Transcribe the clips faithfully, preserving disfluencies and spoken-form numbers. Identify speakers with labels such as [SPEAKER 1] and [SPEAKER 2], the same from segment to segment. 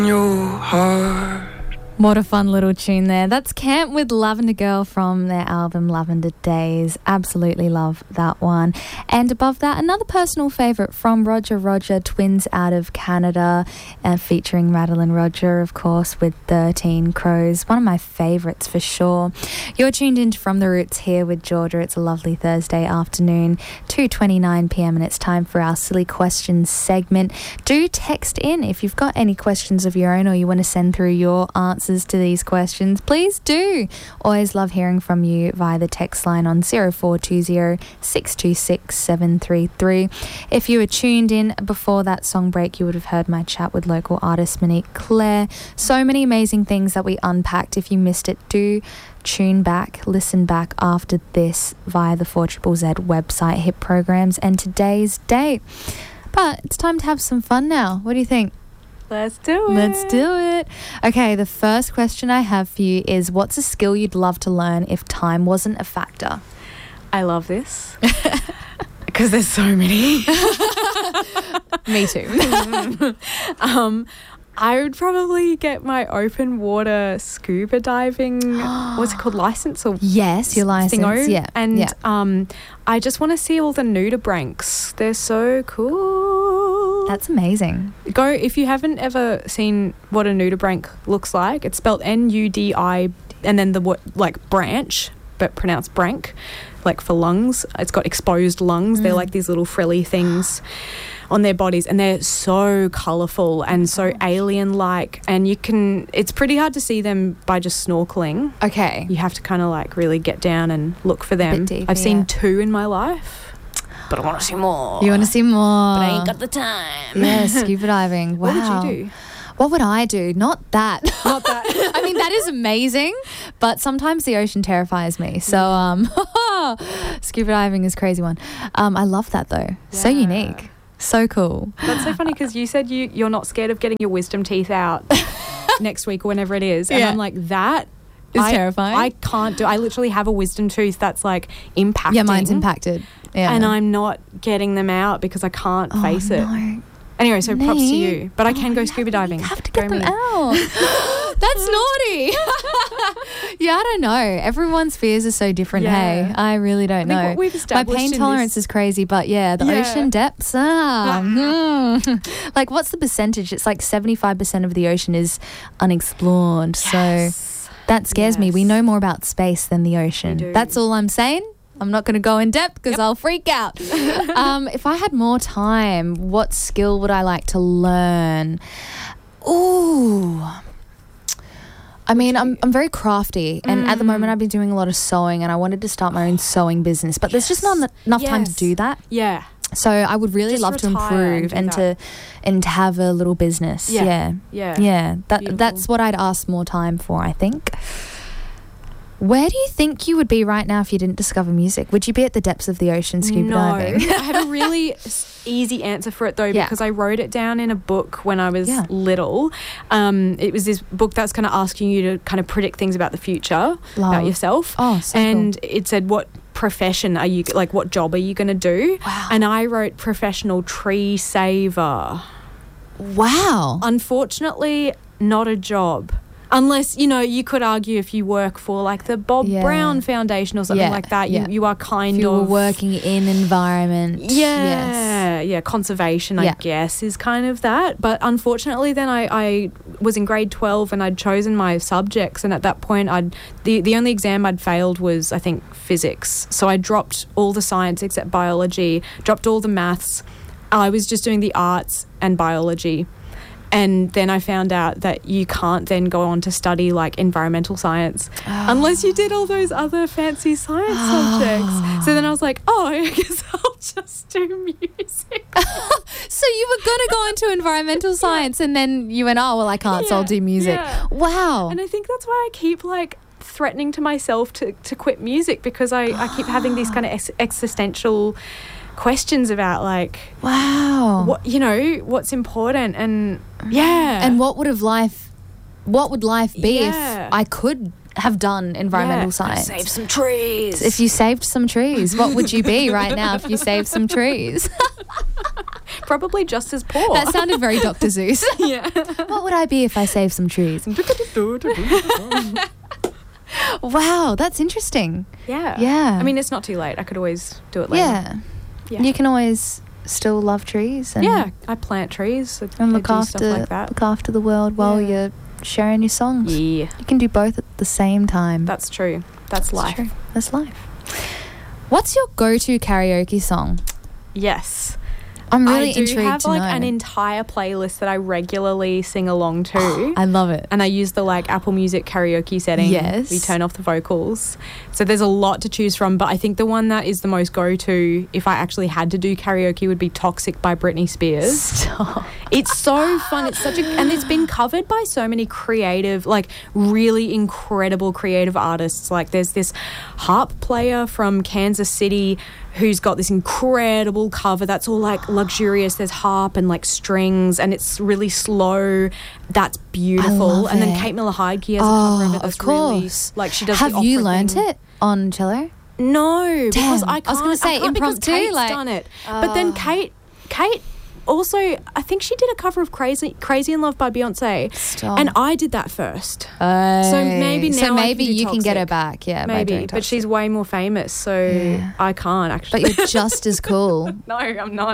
[SPEAKER 1] Your heart.
[SPEAKER 2] What a fun little tune there. That's Camp with Lavender Girl from their album Lavender Days. Absolutely love that one. And above that, another personal favourite from Roger Roger, twins out of Canada, uh, featuring Madeline Roger, of course, with thirteen Crows. One of my favourites for sure. You're tuned in to From the Roots here with Georgia. It's a lovely Thursday afternoon, two twenty-nine p.m, and it's time for our Silly Questions segment. Do text in if you've got any questions of your own or you want to send through your answers to these questions. Please do. Always love hearing from you via the text line on zero four two zero, six two six, seven three three. If you were tuned in before that song break, you would have heard my chat with local artist Monique Claire. So many amazing things that we unpacked. If you missed it, do tune back, listen back after this via the four Z Z Z website, hit programs and today's date. But it's time to have some fun now. What do you think?
[SPEAKER 3] Let's do it.
[SPEAKER 2] Let's do it. Okay, the first question I have for you is, what's a skill you'd love to learn if time wasn't a factor?
[SPEAKER 3] I love this. Because there's so many.
[SPEAKER 2] Me too.
[SPEAKER 3] um, I would probably get my open water scuba diving, what's it called, license or
[SPEAKER 2] yes, your license,
[SPEAKER 3] thingo?
[SPEAKER 2] yeah.
[SPEAKER 3] And
[SPEAKER 2] yeah.
[SPEAKER 3] um, I just want to see all the nudibranchs. They're so cool.
[SPEAKER 2] That's amazing.
[SPEAKER 3] Go, if you haven't ever seen what a nudibranch looks like, it's spelled N U D I and then the what like branch, but pronounced branch, like for lungs. It's got exposed lungs. Mm. They're like these little frilly things on their bodies, and they're so colourful and so alien-like, and you can, it's pretty hard to see them by just snorkeling.
[SPEAKER 2] Okay.
[SPEAKER 3] You have to kind of like really get down and look for them.
[SPEAKER 2] Deep,
[SPEAKER 3] I've
[SPEAKER 2] yeah.
[SPEAKER 3] seen two in my life, but I want to see more.
[SPEAKER 2] You want to see more?
[SPEAKER 3] But I ain't got the time.
[SPEAKER 2] Yeah, scuba diving. Wow.
[SPEAKER 3] What would you do?
[SPEAKER 2] What would I do? Not that.
[SPEAKER 3] Not that.
[SPEAKER 2] I mean, that is amazing, but sometimes the ocean terrifies me. So um, scuba diving is a crazy one. Um, I love that though. Yeah. So unique. So cool.
[SPEAKER 3] That's so funny because you said you, you're not scared of getting your wisdom teeth out next week or whenever it is. And
[SPEAKER 2] yeah.
[SPEAKER 3] I'm like, that
[SPEAKER 2] is
[SPEAKER 3] I,
[SPEAKER 2] terrifying.
[SPEAKER 3] I can't do I literally have a wisdom tooth that's like impacting.
[SPEAKER 2] Yeah, mine's impacted. Yeah.
[SPEAKER 3] And I'm not getting them out because I can't
[SPEAKER 2] oh,
[SPEAKER 3] face it.
[SPEAKER 2] No.
[SPEAKER 3] Anyway, so
[SPEAKER 2] Me?
[SPEAKER 3] props to you. But I can
[SPEAKER 2] oh,
[SPEAKER 3] go scuba diving.
[SPEAKER 2] You have to get
[SPEAKER 3] go
[SPEAKER 2] them
[SPEAKER 3] me.
[SPEAKER 2] out. That's naughty. Yeah, I don't know. Everyone's fears are so different,
[SPEAKER 3] Yeah.
[SPEAKER 2] hey? I really don't
[SPEAKER 3] I think
[SPEAKER 2] know.
[SPEAKER 3] what we've
[SPEAKER 2] My
[SPEAKER 3] established
[SPEAKER 2] pain
[SPEAKER 3] in
[SPEAKER 2] tolerance
[SPEAKER 3] this-
[SPEAKER 2] is crazy, but yeah, the
[SPEAKER 3] Yeah.
[SPEAKER 2] ocean depths, ah. mm. Like, what's the percentage? It's like seventy-five percent of the ocean is unexplored.
[SPEAKER 3] Yes.
[SPEAKER 2] So that scares me. We
[SPEAKER 3] Yes.
[SPEAKER 2] know more about space than the ocean.
[SPEAKER 3] We do.
[SPEAKER 2] That's all I'm saying. I'm not going to go in depth because
[SPEAKER 3] Yep.
[SPEAKER 2] I'll freak out. um, if I had more time, what skill would I like to learn? Ooh. I mean, I'm I'm very crafty, and at the moment I've been doing a lot of sewing, and I wanted to start my own sewing business, but there's just not en- enough time to
[SPEAKER 3] Yes.
[SPEAKER 2] do that.
[SPEAKER 3] Yeah.
[SPEAKER 2] So I would really
[SPEAKER 3] Just
[SPEAKER 2] love to
[SPEAKER 3] retire and
[SPEAKER 2] improve
[SPEAKER 3] do
[SPEAKER 2] and,
[SPEAKER 3] that.
[SPEAKER 2] to and to have a little business.
[SPEAKER 3] Yeah.
[SPEAKER 2] Yeah.
[SPEAKER 3] Yeah.
[SPEAKER 2] Yeah. That
[SPEAKER 3] Beautiful.
[SPEAKER 2] that's what I'd ask more time for, I think. Where do you think you would be right now if you didn't discover music? Would you be at the depths of the ocean scuba
[SPEAKER 3] no.
[SPEAKER 2] diving?
[SPEAKER 3] I have a really s- easy answer for it though,
[SPEAKER 2] Yeah.
[SPEAKER 3] because I wrote it down in a book when I was
[SPEAKER 2] Yeah.
[SPEAKER 3] little. Um, it was this book that's kind of asking you to kind of predict things about the future,
[SPEAKER 2] Love.
[SPEAKER 3] about yourself.
[SPEAKER 2] Oh, so
[SPEAKER 3] and it said, what profession are you, like what job are you going to do?
[SPEAKER 2] Wow.
[SPEAKER 3] And I wrote professional tree saver.
[SPEAKER 2] Wow.
[SPEAKER 3] Unfortunately, not a job. Unless, you know, you could argue if you work for like the Bob
[SPEAKER 2] Yeah.
[SPEAKER 3] Brown Foundation or something
[SPEAKER 2] Yeah,
[SPEAKER 3] like that,
[SPEAKER 2] yeah.
[SPEAKER 3] you, you are kind
[SPEAKER 2] If you were
[SPEAKER 3] of
[SPEAKER 2] working in environment.
[SPEAKER 3] Yeah,
[SPEAKER 2] Yes.
[SPEAKER 3] yeah, conservation, I
[SPEAKER 2] Yeah.
[SPEAKER 3] guess, is kind of that. But unfortunately, then I, I was in grade twelve and I'd chosen my subjects, and at that point, I'd the the only exam I'd failed was I think physics. So I dropped all the science except biology, dropped all the maths. I was just doing the arts and biology. And then I found out that you can't then go on to study like environmental science
[SPEAKER 2] Oh.
[SPEAKER 3] unless you did all those other fancy science subjects. So then I was like, oh, I guess I'll just do music.
[SPEAKER 2] So you were going to go into environmental science and then you went, oh, well, I can't, so I'll
[SPEAKER 3] Yeah,
[SPEAKER 2] do music.
[SPEAKER 3] yeah.
[SPEAKER 2] Wow.
[SPEAKER 3] And I think that's why I keep like threatening to myself to, to quit music, because I, I keep having these kind of ex- existential questions about like,
[SPEAKER 2] wow.
[SPEAKER 3] what, you know, what's important, and yeah.
[SPEAKER 2] And what would have life, what would life be
[SPEAKER 3] Yeah.
[SPEAKER 2] if I could have done environmental
[SPEAKER 3] Yeah.
[SPEAKER 2] science?
[SPEAKER 3] Save some trees.
[SPEAKER 2] If you saved some trees, what would you be right now if you saved some trees?
[SPEAKER 3] Probably just as poor.
[SPEAKER 2] That sounded very Doctor Zeus.
[SPEAKER 3] yeah.
[SPEAKER 2] What would I be if I saved some trees? Wow, that's interesting.
[SPEAKER 3] Yeah.
[SPEAKER 2] Yeah.
[SPEAKER 3] I mean, it's not too late. I could always do it later.
[SPEAKER 2] Yeah.
[SPEAKER 3] Yeah.
[SPEAKER 2] You can always still love trees and,
[SPEAKER 3] Yeah. I plant trees. I,
[SPEAKER 2] and
[SPEAKER 3] I
[SPEAKER 2] look
[SPEAKER 3] do
[SPEAKER 2] after
[SPEAKER 3] stuff like that.
[SPEAKER 2] look after the world while
[SPEAKER 3] Yeah.
[SPEAKER 2] you're sharing your songs.
[SPEAKER 3] Yeah.
[SPEAKER 2] You can do both at the same time.
[SPEAKER 3] That's true. That's,
[SPEAKER 2] That's
[SPEAKER 3] life.
[SPEAKER 2] true. That's life. What's your go-to karaoke song?
[SPEAKER 3] Yes.
[SPEAKER 2] I'm really
[SPEAKER 3] I do
[SPEAKER 2] intrigued
[SPEAKER 3] have
[SPEAKER 2] to
[SPEAKER 3] like
[SPEAKER 2] know.
[SPEAKER 3] an entire playlist that I regularly sing along to.
[SPEAKER 2] I love it.
[SPEAKER 3] And I use the like Apple Music karaoke setting.
[SPEAKER 2] Yes.
[SPEAKER 3] We turn off the vocals. So there's a lot to choose from. But I think the one that is the most go-to if I actually had to do karaoke would be Toxic by Britney Spears.
[SPEAKER 2] Stop.
[SPEAKER 3] It's so fun. It's such a... And it's been covered by so many creative, like really incredible creative artists. Like there's this harp player from Kansas City who's got this incredible cover that's all like luxurious. There's harp and like strings and it's really slow. That's beautiful.
[SPEAKER 2] love
[SPEAKER 3] And
[SPEAKER 2] it.
[SPEAKER 3] then Kate Miller-Heidke has a
[SPEAKER 2] Oh,
[SPEAKER 3] cover of it
[SPEAKER 2] of
[SPEAKER 3] that's
[SPEAKER 2] course.
[SPEAKER 3] really like she does
[SPEAKER 2] Have
[SPEAKER 3] the
[SPEAKER 2] you
[SPEAKER 3] opera
[SPEAKER 2] learnt
[SPEAKER 3] thing.
[SPEAKER 2] it on cello?
[SPEAKER 3] No, because
[SPEAKER 2] Damn.
[SPEAKER 3] I
[SPEAKER 2] I
[SPEAKER 3] can't.
[SPEAKER 2] was gonna say
[SPEAKER 3] I can't because
[SPEAKER 2] impromptu,
[SPEAKER 3] Kate's
[SPEAKER 2] like-
[SPEAKER 3] done it. But then
[SPEAKER 2] Oh.
[SPEAKER 3] Kate, Kate also, I think she did a cover of "Crazy Crazy in Love" by Beyonce,
[SPEAKER 2] Stop.
[SPEAKER 3] and I did that first.
[SPEAKER 2] Oh.
[SPEAKER 3] So maybe now
[SPEAKER 2] So
[SPEAKER 3] I
[SPEAKER 2] maybe
[SPEAKER 3] can do
[SPEAKER 2] you can get her
[SPEAKER 3] Toxic.
[SPEAKER 2] back. Yeah, by
[SPEAKER 3] Maybe,
[SPEAKER 2] doing
[SPEAKER 3] but she's
[SPEAKER 2] Toxic.
[SPEAKER 3] way more famous, so
[SPEAKER 2] Yeah.
[SPEAKER 3] I can't actually.
[SPEAKER 2] But you're just as cool.
[SPEAKER 3] no, I'm not.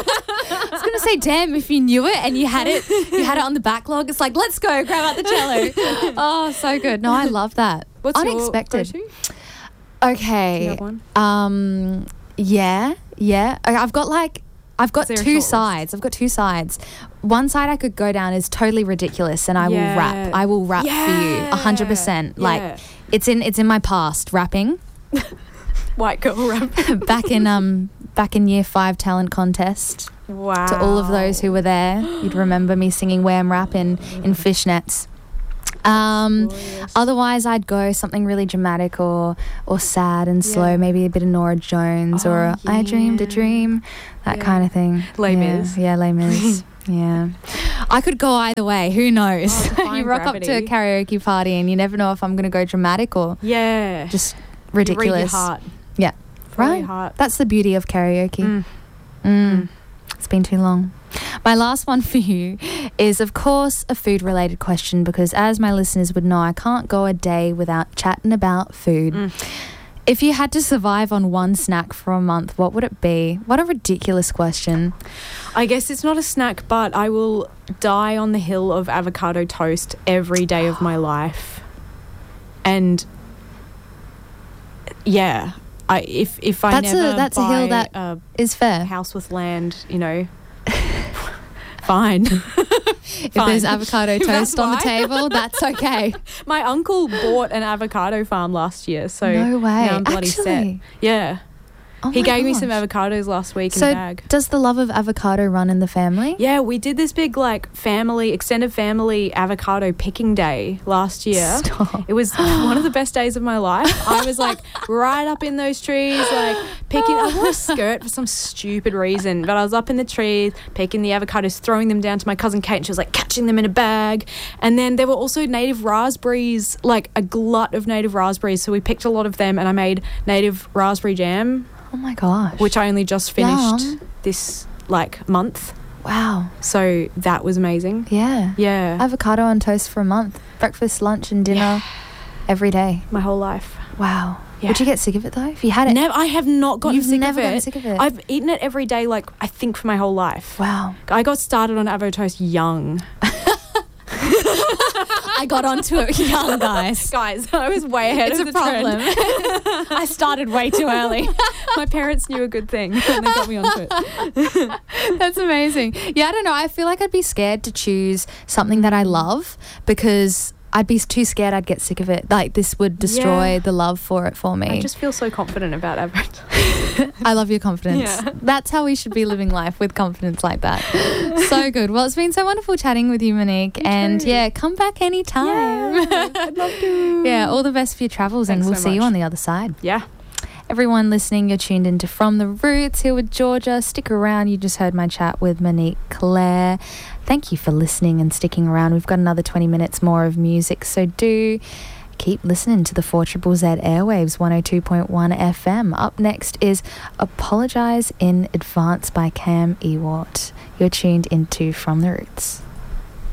[SPEAKER 2] I was gonna say, damn, if you knew it and you had it, you had it on the backlog. It's like, let's go, grab out the cello. Oh, so good. No, I love that.
[SPEAKER 3] What's
[SPEAKER 2] Unexpected.
[SPEAKER 3] Your go-to?
[SPEAKER 2] Okay.
[SPEAKER 3] Do you have one?
[SPEAKER 2] Um. Yeah. Yeah. I- I've got like. I've got
[SPEAKER 3] Is there a
[SPEAKER 2] two
[SPEAKER 3] short list?
[SPEAKER 2] sides. I've got two sides. One side I could go down is totally ridiculous, and I
[SPEAKER 3] Yeah.
[SPEAKER 2] will rap. I will rap for you, a hundred percent. Like
[SPEAKER 3] Yeah.
[SPEAKER 2] it's in it's in my past rapping.
[SPEAKER 3] White girl rap.
[SPEAKER 2] back in um back in year five talent contest.
[SPEAKER 3] Wow.
[SPEAKER 2] To all of those who were there, you'd remember me singing Wham Rap in, in fishnets. Um,
[SPEAKER 3] Glorious.
[SPEAKER 2] otherwise, I'd go something really dramatic or or sad and slow,
[SPEAKER 3] Yeah.
[SPEAKER 2] maybe a bit of Nora Jones or
[SPEAKER 3] Oh,
[SPEAKER 2] I Dreamed a
[SPEAKER 3] yeah.
[SPEAKER 2] Dream, that
[SPEAKER 3] Yeah.
[SPEAKER 2] kind of thing.
[SPEAKER 3] Les
[SPEAKER 2] yeah.
[SPEAKER 3] Mis.
[SPEAKER 2] Yeah, Les Mis. Yeah. I could go either way. Who knows?
[SPEAKER 3] Oh, defying
[SPEAKER 2] you rock up to a
[SPEAKER 3] gravity.
[SPEAKER 2] karaoke party and you never know if I'm going to go dramatic or
[SPEAKER 3] Yeah.
[SPEAKER 2] just
[SPEAKER 3] You read your
[SPEAKER 2] ridiculous.
[SPEAKER 3] heart.
[SPEAKER 2] Yeah.
[SPEAKER 3] Follow
[SPEAKER 2] Right.
[SPEAKER 3] your heart.
[SPEAKER 2] That's the beauty of karaoke.
[SPEAKER 3] Mm.
[SPEAKER 2] Mm. It's been too long. My last one for you is, of course, a food-related question because, as my listeners would know, I can't go a day without chatting about food.
[SPEAKER 3] Mm.
[SPEAKER 2] If you had to survive on one snack for a month, what would it be? What a ridiculous question.
[SPEAKER 3] I guess it's not a snack, but I will die on the hill of avocado toast every day of my life. And yeah, I if if I
[SPEAKER 2] That's a-
[SPEAKER 3] never
[SPEAKER 2] that's a
[SPEAKER 3] buy
[SPEAKER 2] hill that-
[SPEAKER 3] a
[SPEAKER 2] Is fair.
[SPEAKER 3] house with land, you know, fine.
[SPEAKER 2] If there's
[SPEAKER 3] Fine.
[SPEAKER 2] avocado
[SPEAKER 3] If that's
[SPEAKER 2] toast on the
[SPEAKER 3] why.
[SPEAKER 2] table, that's okay.
[SPEAKER 3] My uncle bought an avocado farm last year, so
[SPEAKER 2] No way.
[SPEAKER 3] now I'm bloody set.
[SPEAKER 2] Actually?
[SPEAKER 3] Yeah,
[SPEAKER 2] Oh
[SPEAKER 3] he
[SPEAKER 2] my
[SPEAKER 3] gave me some
[SPEAKER 2] gosh.
[SPEAKER 3] avocados last week in
[SPEAKER 2] So
[SPEAKER 3] a bag.
[SPEAKER 2] does the love of avocado run in the family?
[SPEAKER 3] Yeah, we did this big like family, extended family avocado picking day last year.
[SPEAKER 2] Stop.
[SPEAKER 3] It was one of the best days of my life. I was like right up in those trees, like picking. I wore a skirt for some stupid reason, but I was up in the trees picking the avocados, throwing them down to my cousin Kate, and she was like catching them in a bag. And then there were also native raspberries, like a glut of native raspberries. So we picked a lot of them, and I made native raspberry jam,
[SPEAKER 2] Oh my gosh.
[SPEAKER 3] which I only just finished
[SPEAKER 2] Yum.
[SPEAKER 3] this like month.
[SPEAKER 2] Wow.
[SPEAKER 3] So that was amazing.
[SPEAKER 2] Yeah.
[SPEAKER 3] Yeah,
[SPEAKER 2] Avocado on toast for a month. Breakfast, lunch, and dinner every day.
[SPEAKER 3] my whole life.
[SPEAKER 2] Wow.
[SPEAKER 3] Yeah.
[SPEAKER 2] Would you get sick of it though? If you had it?
[SPEAKER 3] Never, I have not gotten
[SPEAKER 2] You've
[SPEAKER 3] sick
[SPEAKER 2] never
[SPEAKER 3] of it.
[SPEAKER 2] gotten sick of it?
[SPEAKER 3] I've eaten it every day, like I think for my whole life.
[SPEAKER 2] Wow.
[SPEAKER 3] I got started on avocado toast young.
[SPEAKER 2] I got onto it young, guys.
[SPEAKER 3] Guys, I was way ahead
[SPEAKER 2] It's
[SPEAKER 3] of
[SPEAKER 2] a
[SPEAKER 3] the
[SPEAKER 2] problem.
[SPEAKER 3] trend.
[SPEAKER 2] I started way too early.
[SPEAKER 3] My parents knew a good thing and they got me onto it.
[SPEAKER 2] That's amazing. Yeah, I don't know. I feel like I'd be scared to choose something that I love because I'd be too scared I'd get sick of it. Like this would destroy
[SPEAKER 3] Yeah.
[SPEAKER 2] the love for it for me.
[SPEAKER 3] I just feel so confident about avocado.
[SPEAKER 2] I love your confidence.
[SPEAKER 3] Yeah.
[SPEAKER 2] That's how we should be living life, with confidence like that. So good. Well, it's been so wonderful chatting with you, Monique.
[SPEAKER 3] You
[SPEAKER 2] and
[SPEAKER 3] too.
[SPEAKER 2] yeah, come back anytime.
[SPEAKER 3] I'd love to.
[SPEAKER 2] Yeah, all the best for your travels,
[SPEAKER 3] Thanks
[SPEAKER 2] and we'll
[SPEAKER 3] so
[SPEAKER 2] see you
[SPEAKER 3] much.
[SPEAKER 2] on the other side.
[SPEAKER 3] Yeah.
[SPEAKER 2] Everyone listening, you're tuned into From the Roots here with Georgia. Stick around. You just heard my chat with Monique Claire. Thank you for listening and sticking around. We've got another twenty minutes more of music, so do keep listening to the four Z Z Z airwaves, one oh two point one F M. Up next is Apologise in Advance by Cam Ewart. You're tuned into From the Roots.